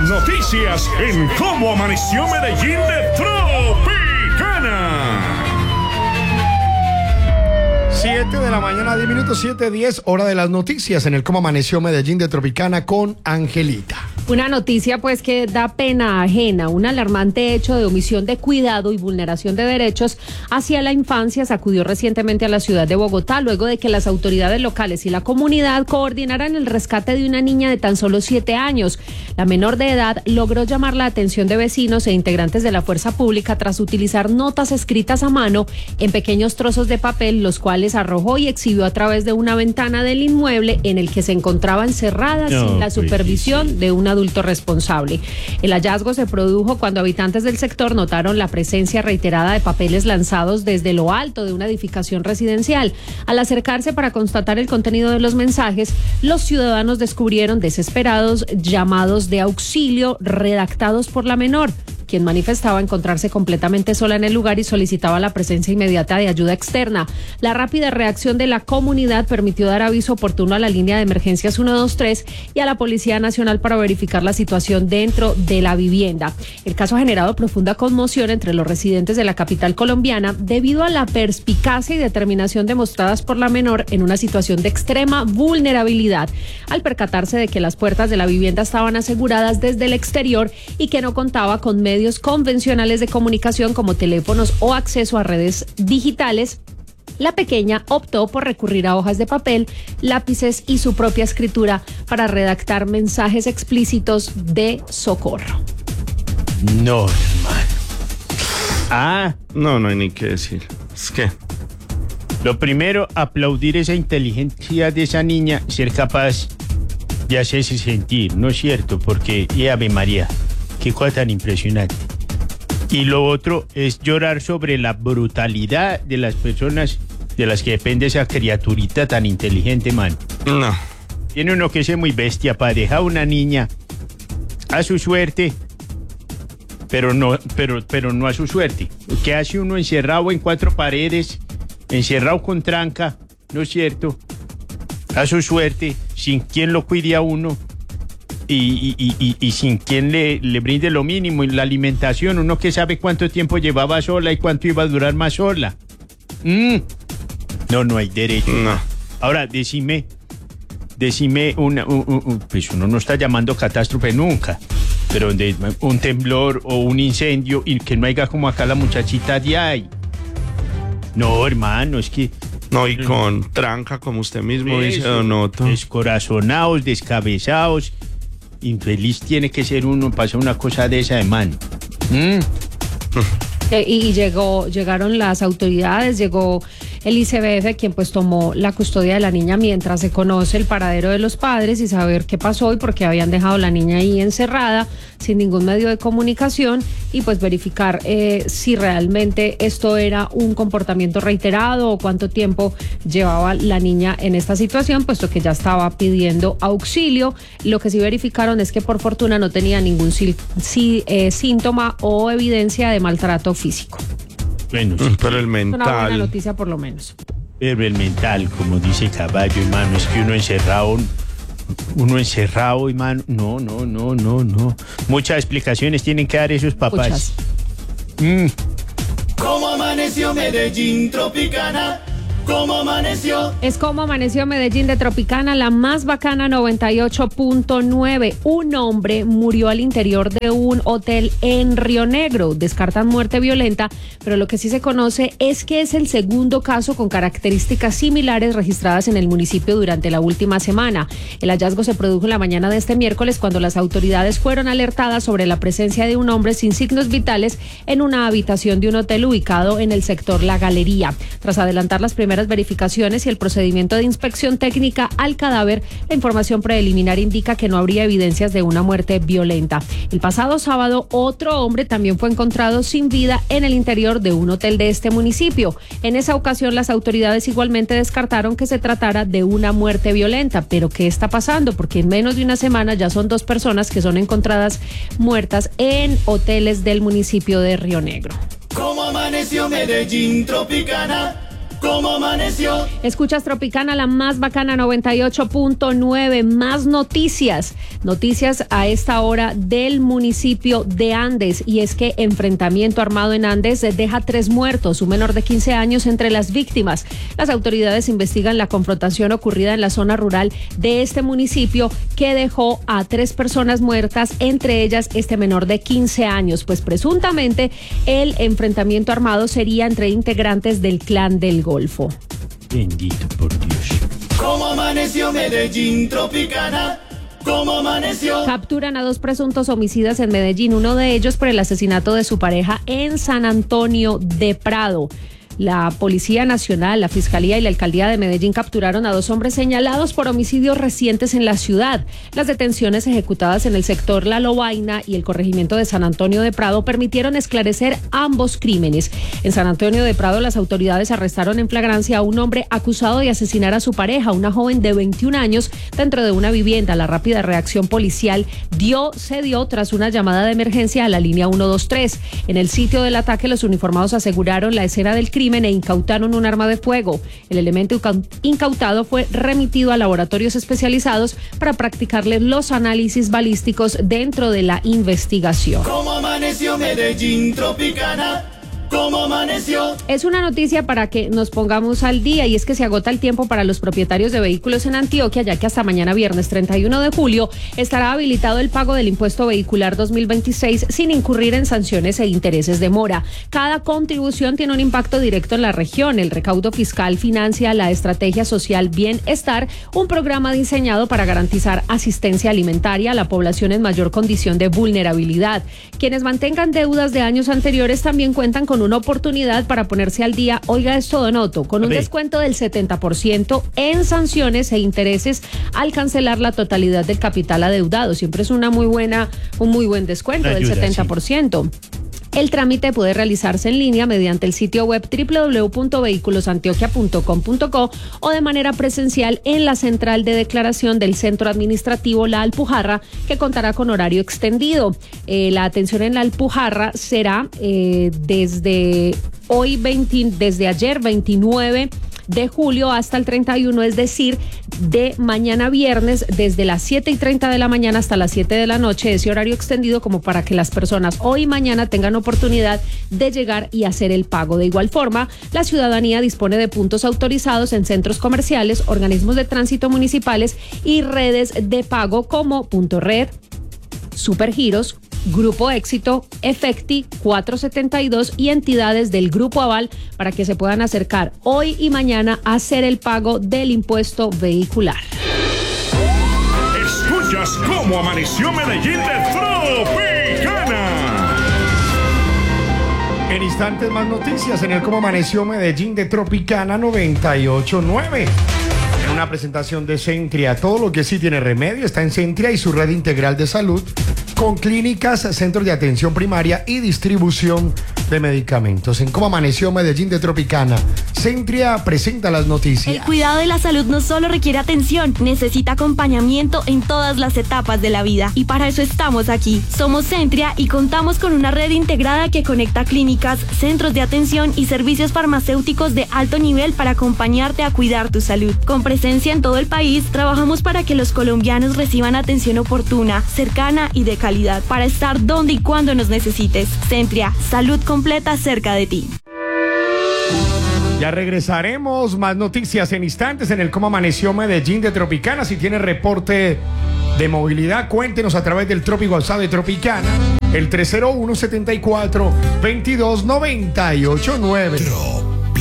noticias en Cómo Amaneció Medellín de Tropicana. 7 de la mañana, 10 minutos, 7:10, hora de las noticias en el Cómo Amaneció Medellín de Tropicana con Angelita. Una noticia pues que da pena ajena, un alarmante hecho de omisión de cuidado y vulneración de derechos hacia la infancia sacudió recientemente a la ciudad de Bogotá luego de que las autoridades locales y la comunidad coordinaran el rescate de una niña de tan solo 7 años. La menor de edad logró llamar la atención de vecinos e integrantes de la fuerza pública tras utilizar notas escritas a mano en pequeños trozos de papel, los cuales arrojó y exhibió a través de una ventana del inmueble en el que se encontraba encerrada sin la supervisión de un adulto responsable. El hallazgo se produjo cuando habitantes del sector notaron la presencia reiterada de papeles lanzados desde lo alto de una edificación residencial. Al acercarse para constatar el contenido de los mensajes, los ciudadanos descubrieron desesperados llamados de auxilio redactados por la menor, quien manifestaba encontrarse completamente sola en el lugar y solicitaba la presencia inmediata de ayuda externa. La rápida reacción de la comunidad permitió dar aviso oportuno a la línea de emergencias 123 y a la Policía Nacional para verificar la situación dentro de la vivienda. El caso ha generado profunda conmoción entre los residentes de la capital colombiana debido a la perspicacia y determinación demostradas por la menor en una situación de extrema vulnerabilidad, al percatarse de que las puertas de la vivienda estaban aseguradas desde el exterior y que no contaba con medios convencionales de comunicación como teléfonos o acceso a redes digitales. La pequeña optó por recurrir a hojas de papel, lápices y su propia escritura para redactar mensajes explícitos de socorro. No, hermano. No hay ni qué decir. Es que Lo primero, aplaudir esa inteligencia de esa niña, ser capaz de hacerse sentir, ¿no es cierto? Porque, Ave María, qué cosa tan impresionante. Y lo otro es llorar sobre la brutalidad de las personas de las que depende esa criaturita tan inteligente, man. no. Tiene uno que ser muy bestia para dejar a una niña a su suerte, pero no a su suerte. ¿Qué hace uno encerrado en 4 paredes, encerrado con tranca, no es cierto? A su suerte, sin quien lo cuide a uno y sin quien le brinde lo mínimo y la alimentación, uno que sabe cuánto tiempo llevaba sola y cuánto iba a durar más sola. No hay derecho. No. Ahora, decime pues uno no está llamando catástrofe nunca, pero de un temblor o un incendio y que no haya como acá la muchachita de ahí. No, hermano, es que... No, y con tranca, como usted mismo dice, don Otto. Descorazonados, descabezados. Infeliz tiene que ser uno para hacer una cosa de esa de mano. Y llegaron las autoridades, llegó el ICBF, quien pues tomó la custodia de la niña mientras se conoce el paradero de los padres y saber qué pasó y por qué habían dejado a la niña ahí encerrada sin ningún medio de comunicación y pues verificar si realmente esto era un comportamiento reiterado o cuánto tiempo llevaba la niña en esta situación, puesto que ya estaba pidiendo auxilio. Lo que sí verificaron es que por fortuna no tenía ningún síntoma o evidencia de maltrato físico. Bueno, sí, pero el mental. Es una buena noticia por lo menos. Pero el mental, como dice Caballo, hermano, es que uno encerrado, hermano, no. Muchas explicaciones tienen que dar esos papás. ¿Cómo amaneció Medellín Tropicana? ¿Cómo amaneció? Es Como Amaneció Medellín de Tropicana, la más bacana 98.9. Un hombre murió al interior de un hotel en Río Negro. Descartan muerte violenta, pero lo que sí se conoce es que es el segundo caso con características similares registradas en el municipio durante la última semana. El hallazgo se produjo en la mañana de este miércoles cuando las autoridades fueron alertadas sobre la presencia de un hombre sin signos vitales en una habitación de un hotel ubicado en el sector La Galería. Tras adelantar las primeras verificaciones y el procedimiento de inspección técnica al cadáver, la información preliminar indica que no habría evidencias de una muerte violenta. El pasado sábado, otro hombre también fue encontrado sin vida en el interior de un hotel de este municipio. En esa ocasión, las autoridades igualmente descartaron que se tratara de una muerte violenta. Pero ¿qué está pasando? Porque en menos de una semana ya son 2 personas que son encontradas muertas en hoteles del municipio de Río Negro. ¿Cómo amaneció Medellín Tropicana? ¿cómo amaneció? Escuchas Tropicana, la más bacana, 98.9. Más noticias. Noticias a esta hora del municipio de Andes. Y es que enfrentamiento armado en Andes deja 3 muertos, un menor de 15 años entre las víctimas. Las autoridades investigan la confrontación ocurrida en la zona rural de este municipio que dejó a 3 personas muertas, entre ellas este menor de 15 años. Pues presuntamente el enfrentamiento armado sería entre integrantes del Clan del Golfo. Bendito por Dios. ¿Cómo amaneció Medellín Tropicana? ¿Cómo amaneció? Capturan a 2 presuntos homicidas en Medellín, uno de ellos por el asesinato de su pareja en San Antonio de Prado. La Policía Nacional, la Fiscalía y la Alcaldía de Medellín capturaron a 2 hombres señalados por homicidios recientes en la ciudad. Las detenciones ejecutadas en el sector La Lobaina y el corregimiento de San Antonio de Prado permitieron esclarecer ambos crímenes. En San Antonio de Prado, las autoridades arrestaron en flagrancia a un hombre acusado de asesinar a su pareja, una joven de 21 años, dentro de una vivienda. La rápida reacción policial se dio tras una llamada de emergencia a la línea 123. En el sitio del ataque, los uniformados aseguraron la escena del crimen e incautaron un arma de fuego. El elemento incautado fue remitido a laboratorios especializados para practicarle los análisis balísticos dentro de la investigación. ¿Cómo amaneció Medellín Tropicana? ¿Cómo amaneció? Es una noticia para que nos pongamos al día, y es que se agota el tiempo para los propietarios de vehículos en Antioquia, ya que hasta mañana viernes 31 de julio estará habilitado el pago del impuesto vehicular 2026 sin incurrir en sanciones e intereses de mora. Cada contribución tiene un impacto directo en la región. El recaudo fiscal financia la estrategia social Bienestar, un programa diseñado para garantizar asistencia alimentaria a la población en mayor condición de vulnerabilidad. Quienes mantengan deudas de años anteriores también cuentan con una oportunidad para ponerse al día. Oiga esto, Don Otto, con un descuento del 70% en sanciones e intereses al cancelar la totalidad del capital adeudado. Siempre es un muy buen descuento del 70%. Sí. El trámite puede realizarse en línea mediante el sitio web www.vehiculosantioquia.com.co o de manera presencial en la central de declaración del Centro Administrativo La Alpujarra, que contará con horario extendido. La atención en La Alpujarra será desde ayer 29 de julio hasta el 31, es decir, de mañana viernes, desde las 7:30 de la mañana hasta las 7 de la noche, ese horario extendido como para que las personas hoy y mañana tengan oportunidad de llegar y hacer el pago. De igual forma, la ciudadanía dispone de puntos autorizados en centros comerciales, organismos de tránsito municipales y redes de pago como Punto Red, Supergiros, Grupo Éxito, Efecti, 472 y entidades del Grupo Aval para que se puedan acercar hoy y mañana a hacer el pago del impuesto vehicular. Escuchas cómo amaneció Medellín de Tropicana. En instantes más noticias en el Cómo Amaneció Medellín de Tropicana 98.9. En una presentación de Centria, todo lo que sí tiene remedio está en Centria y su red integral de salud, con clínicas, centros de atención primaria y distribución de medicamentos. En Cómo Amaneció Medellín de Tropicana, Centria presenta las noticias. El cuidado de la salud no solo requiere atención, necesita acompañamiento en todas las etapas de la vida. Y para eso estamos aquí. Somos Centria y contamos con una red integrada que conecta clínicas, centros de atención y servicios farmacéuticos de alto nivel para acompañarte a cuidar tu salud. Con presencia en todo el país, trabajamos para que los colombianos reciban atención oportuna, cercana y de calidad, para estar donde y cuando nos necesites. Centria, salud completa cerca de ti. Ya regresaremos, más noticias en instantes en el Cómo Amaneció Medellín de Tropicana. Si tiene reporte de movilidad, cuéntenos a través del Tropi WhatsApp de Tropicana, el 301-74-22-98.9.